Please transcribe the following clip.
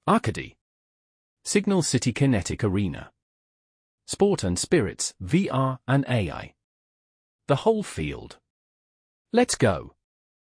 Arcady. Signal City Kinetic Arena. Sport and Spirits, VR and AI. The whole field. Let's go.